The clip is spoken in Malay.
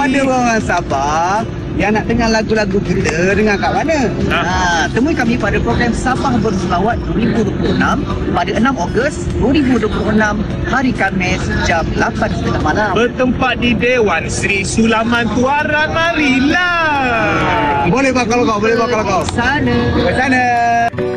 kepada orang Sabah yang nak dengar lagu-lagu kita, dengar kat mana? Temui kami pada program Sabah Berselawat 2026 pada 6 Ogos 2026 hari Khamis jam 8.30 malam. Bertempat di Dewan Sri Sulaman Tuaran. Marilah. Boleh bakal kau, boleh bakal kau. Sana.